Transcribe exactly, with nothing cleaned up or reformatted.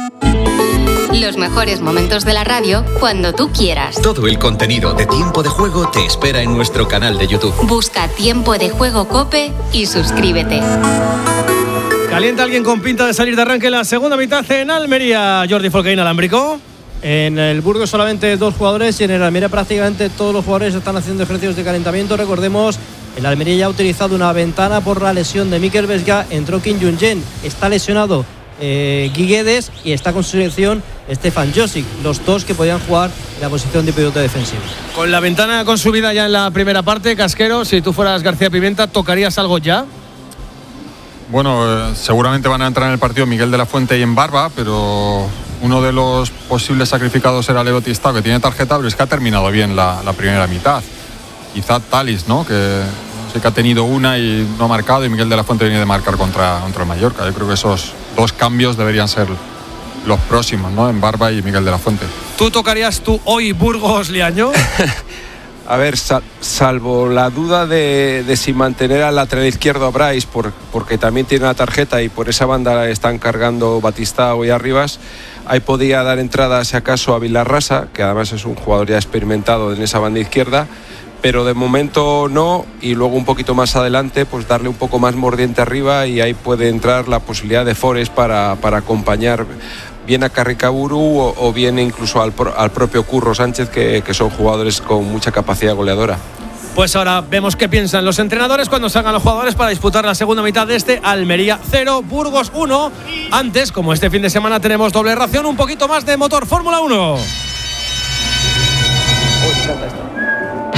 Los mejores momentos de la radio cuando tú quieras. Todo el contenido de Tiempo de Juego te espera en nuestro canal de YouTube. Busca Tiempo de Juego COPE y suscríbete. ¿Calienta alguien con pinta de salir de arranque en la segunda mitad en Almería? Jordi Folcaín, Alámbrico. En el Burgos solamente dos jugadores y en el Almería prácticamente todos los jugadores están haciendo ejercicios de calentamiento. Recordemos, el Almería ya ha utilizado una ventana por la lesión de Mikel Vesga. Entró Kim Jung-jen, está lesionado eh, Guiguedes y está con su selección Stefan Josic, los dos que podían jugar en la posición de pivote defensivo. Con la ventana consumida ya en la primera parte, Casquero, si tú fueras García Pimenta, ¿tocarías algo ya? Bueno, eh, seguramente van a entrar en el partido Miguel de la Fuente y en Barba, pero uno de los posibles sacrificados era Leo Tistao, que tiene tarjeta, pero es que ha terminado bien la, la primera mitad. Quizá Talis, ¿no? Que sé que ha tenido una y no ha marcado, y Miguel de la Fuente viene de marcar contra, contra el Mallorca. Yo creo que esos dos cambios deberían ser los próximos, ¿no? En Barba y Miguel de la Fuente. ¿Tú tocarías tú hoy Burgos Liaño? A ver, sal, salvo la duda de, de si mantener al lateral izquierdo a Brais, por, porque también tiene la tarjeta y por esa banda están cargando Batistao y Arribas, ahí podía dar entrada, si acaso, a Vilarrasa, que además es un jugador ya experimentado en esa banda izquierda, pero de momento no, y luego un poquito más adelante pues darle un poco más mordiente arriba, y ahí puede entrar la posibilidad de Forest para, para acompañar bien a Carricaburu o, o bien incluso al, al propio Curro Sánchez, que, que son jugadores con mucha capacidad goleadora. Pues ahora vemos qué piensan los entrenadores cuando salgan los jugadores para disputar la segunda mitad de este Almería cero, Burgos uno. Antes, como este fin de semana tenemos doble ración, un poquito más de motor Fórmula uno.